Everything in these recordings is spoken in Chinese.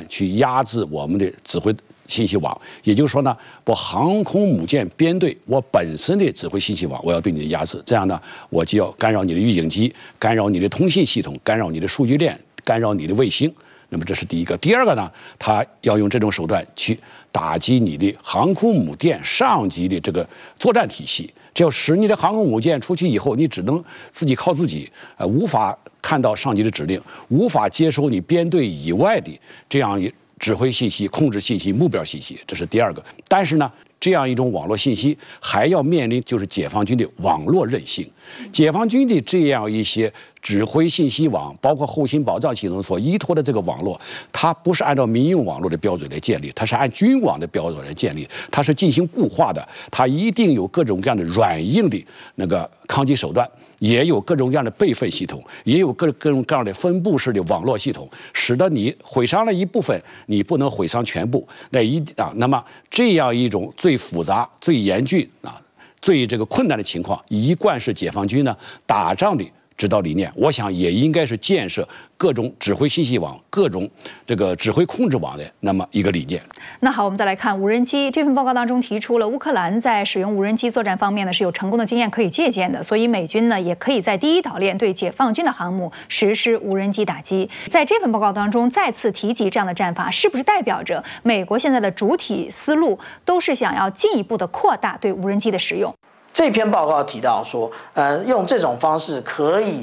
去压制我们的指挥信息网。也就是说呢，我航空母舰编队我本身的指挥信息网，我要对你的压制，这样呢，我就要干扰你的预警机，干扰你的通信系统，干扰你的数据链，干扰你的卫星。那么这是第一个。第二个呢，他要用这种手段去打击你的航空母舰上级的这个作战体系，这要使你的航空母舰出去以后，你只能自己靠自己，无法看到上级的指令，无法接收你编队以外的这样指挥信息、控制信息、目标信息，这是第二个。但是呢，这样一种网络信息还要面临就是解放军的网络韧性，解放军的这样一些指挥信息网，包括后勤保障系统所依托的这个网络，它不是按照民用网络的标准来建立，它是按军网的标准来建立，它是进行固化的，它一定有各种各样的软硬的那个抗击手段，也有各种各样的备份系统，也有各种各样的分布式的网络系统，使得你毁伤了一部分，你不能毁伤全部。那么这样一种最复杂、最严峻最这个困难的情况，一贯是解放军呢打仗的指导理念。我想也应该是建设各种指挥信息网、各种这个指挥控制网的那么一个理念。 那好，我们再来看无人机。这份报告当中提出了乌克兰在使用无人机作战方面呢是有成功的经验可以借鉴的，所以美军呢也可以在第一岛链对解放军的航母实施无人机打击。在这份报告当中再次提及这样的战法，是不是代表着美国现在的主体思路都是想要进一步的扩大对无人机的使用？ 这篇报告提到说，用这种方式可以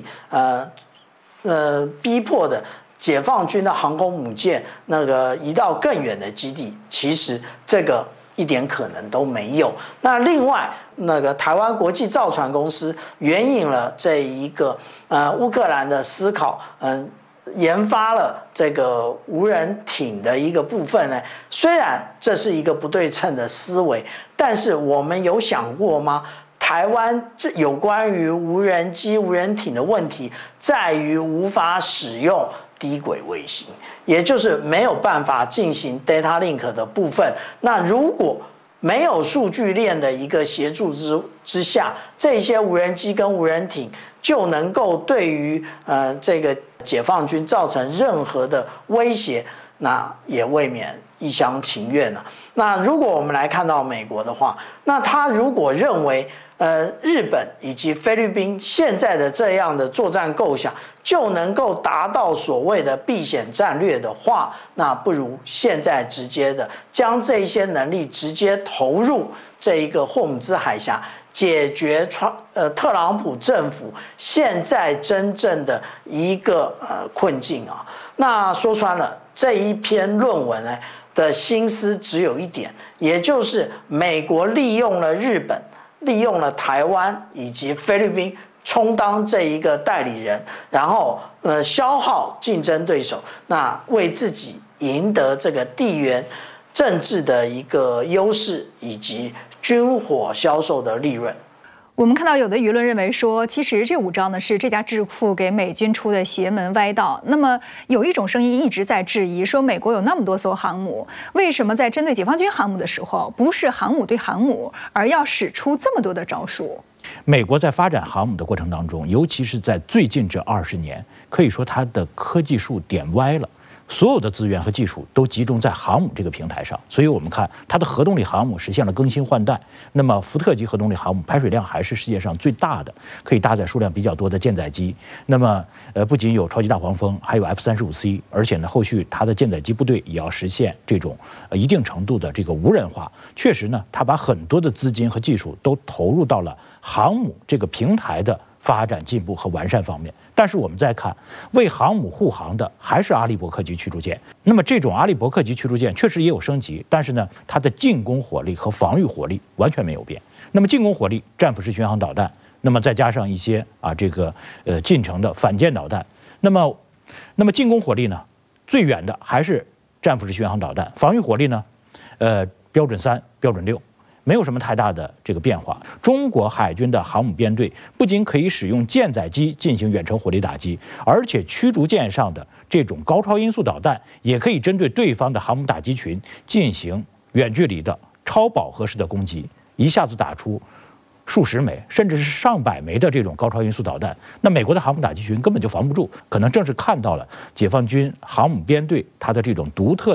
逼迫的解放军的航空母舰那个移到更远的基地，其实这个一点可能都没有。那另外，那个台湾国际造船公司援引了这一个乌克兰的思考，研发了这个无人艇的一个部分呢，虽然这是一个不对称的思维，但是我们有想过吗？台湾这有关于无人机、无人艇的问题，在于无法使用低轨卫星，也就是没有办法进行 data link 的部分。那如果没有数据链的一个协助之下，这些无人机跟无人艇就能够对于这个解放军造成任何的威胁，那也未免一厢情愿了。那如果我们来看到美国的话，那他如果认为日本以及菲律宾现在的这样的作战构想就能够达到所谓的避险战略的话，那不如现在直接的将这些能力直接投入这一个霍姆兹海峡，解决特朗普政府现在真正的一个困境啊。那说穿了，这一篇论文呢的心思只有一点，也就是美国利用了日本，利用了台湾以及菲律宾充当这一个代理人，然后消耗竞争对手，那为自己赢得这个地缘政治的一个优势以及军火销售的利润。 我们看到有的舆论认为说，其实这5招呢是这家智库给美军出的邪门歪道。那么有一种声音一直在质疑说，美国有那么多艘航母，为什么在针对解放军航母的时候，不是航母对航母，而要使出这么多的招数？ 美国在发展航母的过程当中，尤其是在最近这20年，可以说它的科技树点歪了。所有的资源和技术都集中在航母这个平台上，所以我们看它的核动力航母实现了更新换代。那么福特级核动力航母排水量还是世界上最大的，可以搭载数量比较多的舰载机。那么不仅有超级大黄蜂，还有 F-35C， 而且呢，后续它的舰载机部队也要实现这种一定程度的这个无人化。确实呢，它把很多的资金和技术都投入到了航母这个平台的发展进步和完善方面。但是我们再看，为航母护航的还是阿利伯克级驱逐舰。那么这种阿利伯克级驱逐舰确实也有升级，但是呢，它的进攻火力和防御火力完全没有变。那么进攻火力，战斧式巡航导弹，那么再加上一些近程的反舰导弹。那么进攻火力呢，最远的还是战斧式巡航导弹，防御火力呢，标准3、标准6。没有什么太大的这个变化。中国海军的航母编队不仅可以使用舰载机进行远程火力打击，而且驱逐舰上的这种高超音速导弹也可以针对对方的航母打击群进行远距离的超饱和式的攻击，一下子打出数十枚甚至是上百枚的这种高超音速导弹。那美国的航母打击群根本就防不住，可能正是看到了解放军航母编队它的这种独特